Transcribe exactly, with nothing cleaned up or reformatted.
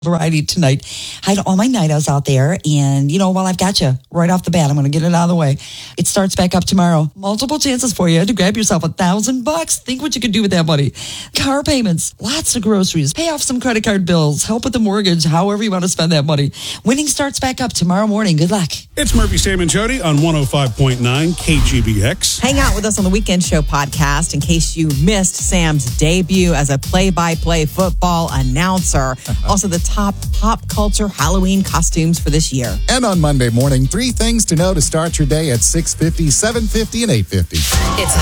variety tonight. I had all my night owls out there, and you know, while I've got you right off the bat, I'm going to get it out of the way. It starts back up tomorrow. Multiple chances for you to grab yourself a thousand bucks. Think what you could do with that money. Car payments, lots of groceries, pay off some credit card bills, help with the mortgage, however you want to spend that money. Winning starts back up tomorrow morning. Good luck. It's Murphy, Sam, and Jody on one oh five point nine K G B X. Hang out with us on the Weekend Show podcast in case you missed Sam's debut as a play-by-play football announcer. Also, the top pop culture Halloween costumes for this year. And on Monday morning, three things to know to start your day at six fifty, seven fifty, and eight fifty. It's